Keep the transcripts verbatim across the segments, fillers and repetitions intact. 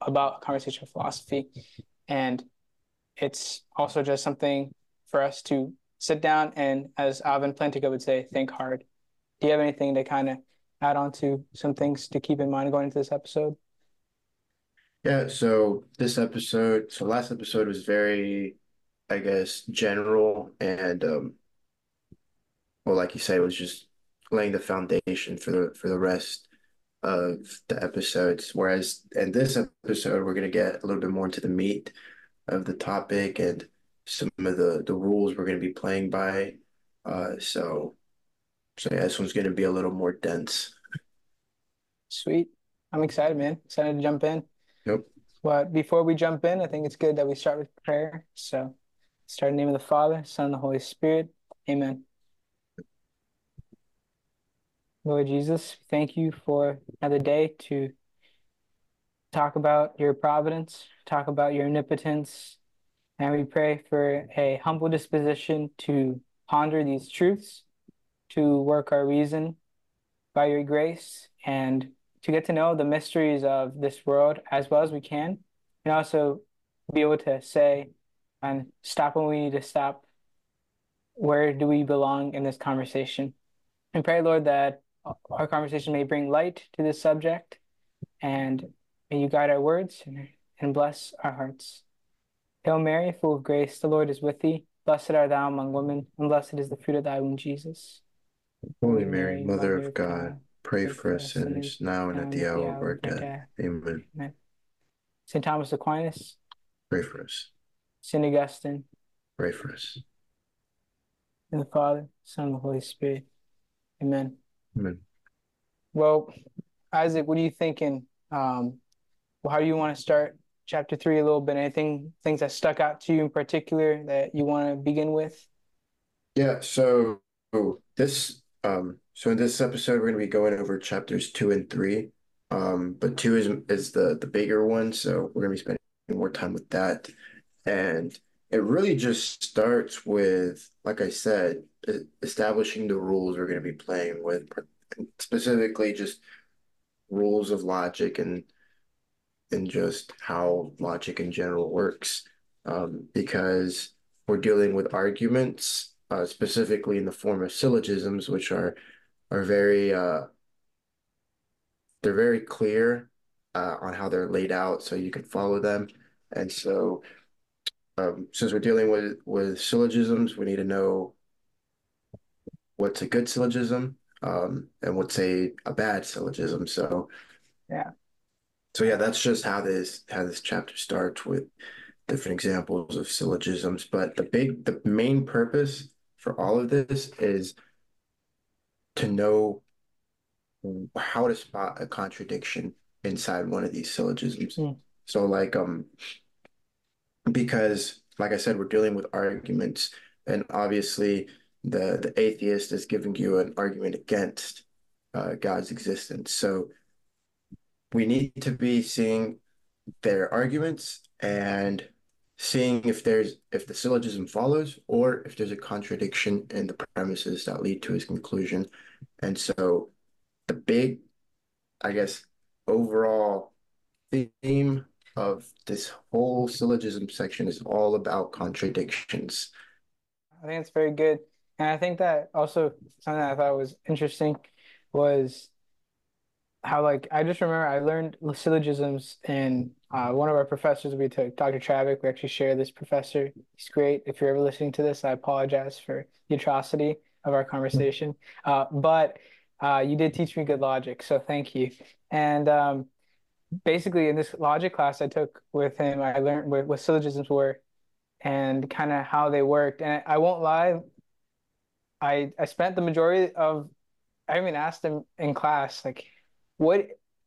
about conversational philosophy. And it's also just something for us to sit down and, as Alvin Plantinga would say, think hard. Do you have anything to kind of add on to some things to keep in mind going into this episode? Yeah, so this episode, so last episode was very, I guess, general and um well, like you said, it was just laying the foundation for the for the rest of the episodes. Whereas in this episode, we're gonna get a little bit more into the meat of the topic and some of the the rules we're gonna be playing by. Uh so so yeah, this one's gonna be a little more dense. Sweet. I'm excited, man. Excited to jump in. Yep. But before we jump in, I think it's good that we start with prayer. So, start in the name of the Father, Son, and the Holy Spirit. Amen. Lord Jesus, thank you for another day to talk about your providence, talk about your omnipotence, and we pray for a humble disposition to ponder these truths, to work our reason by your grace, and to get to know the mysteries of this world as well as we can, and also be able to say and stop when we need to stop. Where do we belong in this conversation? And pray, Lord, that our conversation may bring light to this subject, and may you guide our words and, and bless our hearts. Hail Mary, full of grace, the Lord is with thee. Blessed art thou among women, and blessed is the fruit of thy womb, Jesus. Holy Holy Mary, Mary, Mother Mother of of God, God, pray pray for for us us sinners, sinners now and now at and the at the hour of hour our of our death. death. Amen. Amen. Saint Thomas Aquinas, Pray for us. Saint Augustine, Pray for us. and the Father, Son, and the Holy Spirit. Amen. Amen. Well, Isaac, what are you thinking? Um, well, how do you want to start chapter three a little bit? Anything, things that stuck out to you in particular that you want to begin with? Yeah, so this um so in this episode we're gonna be going over chapters two and three. Um, but two is is the the bigger one, so we're gonna be spending more time with that. And it really just starts with, like I said, e- establishing the rules we're gonna be playing with, specifically just rules of logic and and just how logic in general works. Um, because we're dealing with arguments, uh, specifically in the form of syllogisms, which are are very uh, they're very clear uh, on how they're laid out, so you can follow them. And so, um, since we're dealing with with syllogisms, we need to know what's a good syllogism, um, and what's a a bad syllogism. So, Yeah. so yeah, that's just how this how this chapter starts with different examples of syllogisms. But the big, the main purpose for all of this is to know how to spot a contradiction inside one of these syllogisms. Mm. So, like, um, because, like I said, we're dealing with arguments, and obviously, the the atheist is giving you an argument against uh, God's existence. So, we need to be seeing their arguments and seeing if there's if the syllogism follows or if there's a contradiction in the premises that lead to his conclusion. And so the big, I guess, overall theme of this whole syllogism section is all about contradictions. I think it's very good. And I think that also something I thought was interesting was how, like, I just remember I learned syllogisms and uh, one of our professors we took, Doctor Travick. We actually share this professor. He's great. If you're ever listening to this, I apologize for the atrocity of our conversation. Uh, but uh, you did teach me good logic, so thank you. And um, basically, in this logic class I took with him, I learned what, what syllogisms were and kind of how they worked. And I won't lie, I I spent the majority of I even asked him in class, like, what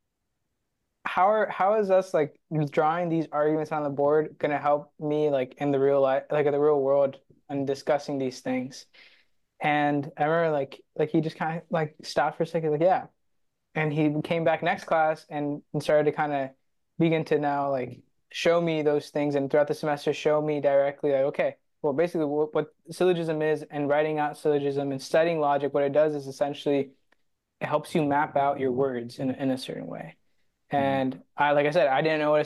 how are how is us like drawing these arguments on the board gonna help me like in the real life, like in the real world and discussing these things? And I remember like like he just kind of like stopped for a second, like, yeah. And he came back next class and, and started to kind of begin to now like show me those things and throughout the semester show me directly like, okay, well, basically what, what syllogism is and writing out syllogism and studying logic, what it does is essentially it helps you map out your words in, in a certain way. And I, like I said, I didn't know what a